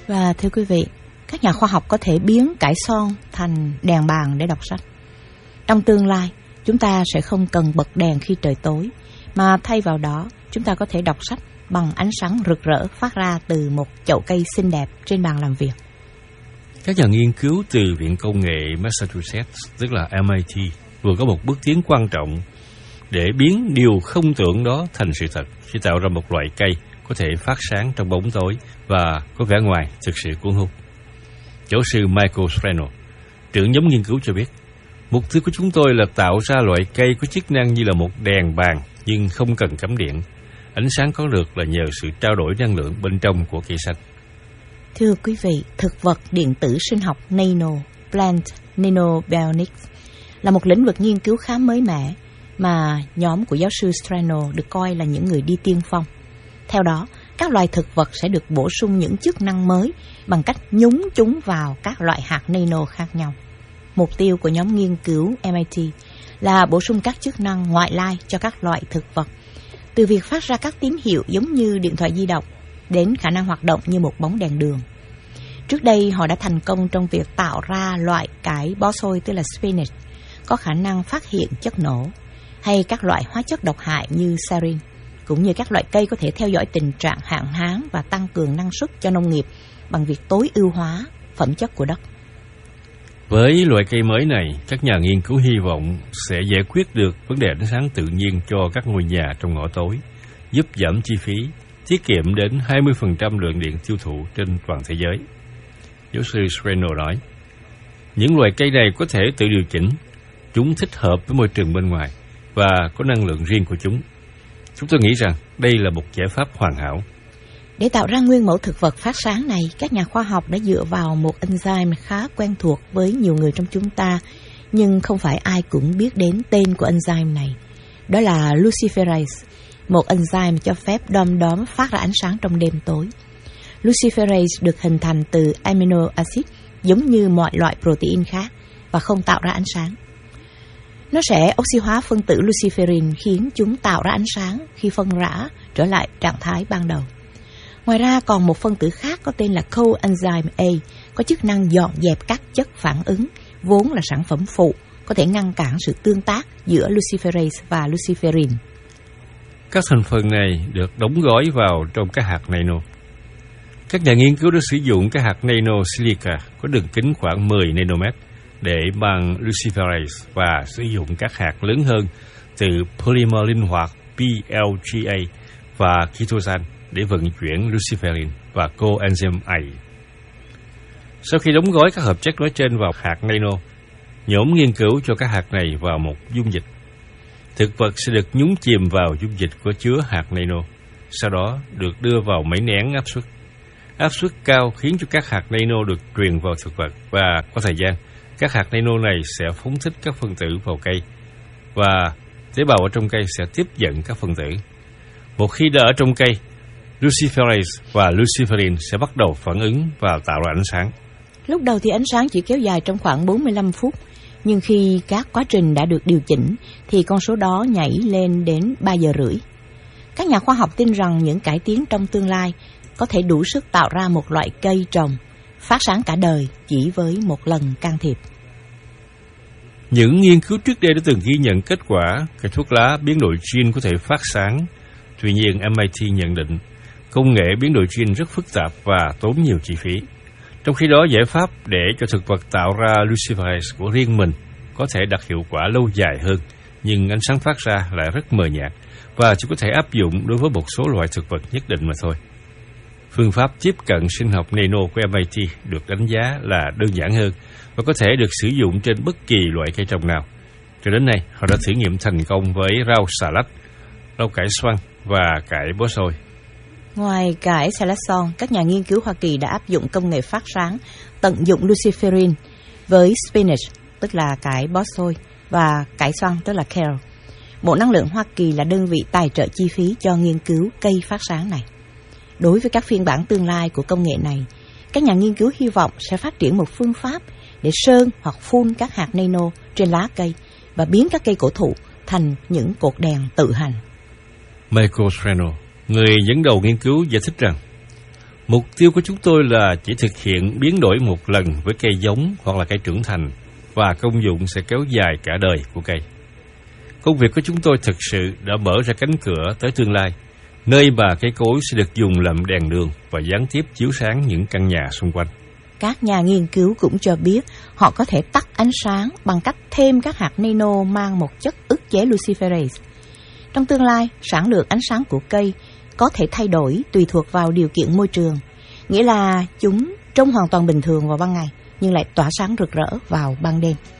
Và thưa quý vị, các nhà khoa học có thể biến cải son thành đèn bàn để đọc sách. Trong tương lai, chúng ta sẽ không cần bật đèn khi trời tối, mà thay vào đó, chúng ta có thể đọc sách bằng ánh sáng rực rỡ phát ra từ một chậu cây xinh đẹp trên bàn làm việc. Các nhà nghiên cứu từ Viện Công nghệ Massachusetts, tức là MIT, vừa có một bước tiến quan trọng để biến điều không tưởng đó thành sự thật, khi tạo ra một loại cây có thể phát sáng trong bóng tối và có vẻ ngoài thực sự cuốn hút. Giáo sư Michael Strano, trưởng nhóm nghiên cứu cho biết, mục tiêu của chúng tôi là tạo ra loại cây có chức năng như là một đèn bàn nhưng không cần cắm điện. Ánh sáng có được là nhờ sự trao đổi năng lượng bên trong của cây xanh. Thưa quý vị, thực vật điện tử sinh học nano, plant nanobionics, là một lĩnh vực nghiên cứu khá mới mẻ mà nhóm của giáo sư Strano được coi là những người đi tiên phong. Theo đó, các loài thực vật sẽ được bổ sung những chức năng mới bằng cách nhúng chúng vào các loại hạt nano khác nhau. Mục tiêu của nhóm nghiên cứu MIT là bổ sung các chức năng ngoại lai cho các loại thực vật, từ việc phát ra các tín hiệu giống như điện thoại di động đến khả năng hoạt động như một bóng đèn đường. Trước đây, họ đã thành công trong việc tạo ra loại cải bó xôi, tức là spinach, có khả năng phát hiện chất nổ, hay các loại hóa chất độc hại như sarin, cũng như các loại cây có thể theo dõi tình trạng hạn hán và tăng cường năng suất cho nông nghiệp bằng việc tối ưu hóa phẩm chất của đất. Với loại cây mới này, các nhà nghiên cứu hy vọng sẽ giải quyết được vấn đề ánh sáng tự nhiên cho các ngôi nhà trong ngõ tối, giúp giảm chi phí, tiết kiệm đến 20% lượng điện tiêu thụ trên toàn thế giới. Giáo sư Strano nói, những loại cây này có thể tự điều chỉnh, chúng thích hợp với môi trường bên ngoài và có năng lượng riêng của chúng. Chúng tôi nghĩ rằng đây là một giải pháp hoàn hảo. Để tạo ra nguyên mẫu thực vật phát sáng này, các nhà khoa học đã dựa vào một enzyme khá quen thuộc với nhiều người trong chúng ta, nhưng không phải ai cũng biết đến tên của enzyme này. Đó là luciferase, một enzyme cho phép đom đóm phát ra ánh sáng trong đêm tối. Luciferase được hình thành từ amino acid giống như mọi loại protein khác và không tạo ra ánh sáng. Nó sẽ oxy hóa phân tử luciferin khiến chúng tạo ra ánh sáng khi phân rã trở lại trạng thái ban đầu. Ngoài ra còn một phân tử khác có tên là coenzyme A có chức năng dọn dẹp các chất phản ứng vốn là sản phẩm phụ, có thể ngăn cản sự tương tác giữa luciferase và luciferin. Các thành phần này được đóng gói vào trong các hạt nano. Các nhà nghiên cứu đã sử dụng các hạt nano silica có đường kính khoảng 10 nanomet để bằng luciferase và sử dụng các hạt lớn hơn từ polymer linh hoạt PLGA và chitosan để vận chuyển luciferin và coenzyme A. Sau khi đóng gói các hợp chất nói trên vào hạt nano, nhóm nghiên cứu cho các hạt này vào một dung dịch. Thực vật sẽ được nhúng chìm vào dung dịch có chứa hạt nano, sau đó được đưa vào máy nén áp suất. Áp suất cao khiến cho các hạt nano được truyền vào thực vật và qua thời gian, các hạt nano này sẽ phóng thích các phân tử vào cây và tế bào ở trong cây sẽ tiếp nhận các phân tử. Một khi đã ở trong cây, luciferase và luciferin sẽ bắt đầu phản ứng và tạo ra ánh sáng. Lúc đầu thì ánh sáng chỉ kéo dài trong khoảng 45 phút, nhưng khi các quá trình đã được điều chỉnh thì con số đó nhảy lên đến 3 giờ rưỡi. Các nhà khoa học tin rằng những cải tiến trong tương lai có thể đủ sức tạo ra một loại cây trồng phát sáng cả đời chỉ với một lần can thiệp. Những nghiên cứu trước đây đã từng ghi nhận kết quả cây thuốc lá biến đổi gene có thể phát sáng. Tuy nhiên, MIT nhận định công nghệ biến đổi gene rất phức tạp và tốn nhiều chi phí. Trong khi đó, giải pháp để cho thực vật tạo ra luciferase của riêng mình có thể đạt hiệu quả lâu dài hơn, nhưng ánh sáng phát ra lại rất mờ nhạt và chỉ có thể áp dụng đối với một số loại thực vật nhất định mà thôi. Phương pháp tiếp cận sinh học nano của MIT được đánh giá là đơn giản hơn và có thể được sử dụng trên bất kỳ loại cây trồng nào. Cho đến nay, họ đã thử nghiệm thành công với rau xà lách, rau cải xoăn và cải bó xôi. Ngoài cải xà lách son, các nhà nghiên cứu Hoa Kỳ đã áp dụng công nghệ phát sáng tận dụng luciferin với spinach, tức là cải bó xôi, và cải xoăn, tức là kale. Bộ Năng lượng Hoa Kỳ là đơn vị tài trợ chi phí cho nghiên cứu cây phát sáng này. Đối với các phiên bản tương lai của công nghệ này, các nhà nghiên cứu hy vọng sẽ phát triển một phương pháp để sơn hoặc phun các hạt nano trên lá cây và biến các cây cổ thụ thành những cột đèn tự hành. Michael Strano, người dẫn đầu nghiên cứu, giải thích rằng Mục tiêu của chúng tôi là chỉ thực hiện biến đổi một lần với cây giống hoặc là cây trưởng thành, và công dụng sẽ kéo dài cả đời của cây. Công việc của chúng tôi thực sự đã mở ra cánh cửa tới tương lai, nơi mà cây cối sẽ được dùng làm đèn đường và gián tiếp chiếu sáng những căn nhà xung quanh. Các nhà nghiên cứu cũng cho biết họ có thể tắt ánh sáng bằng cách thêm các hạt nano mang một chất ức chế luciferase. Trong tương lai, sản lượng ánh sáng của cây có thể thay đổi tùy thuộc vào điều kiện môi trường, nghĩa là chúng trông hoàn toàn bình thường vào ban ngày nhưng lại tỏa sáng rực rỡ vào ban đêm.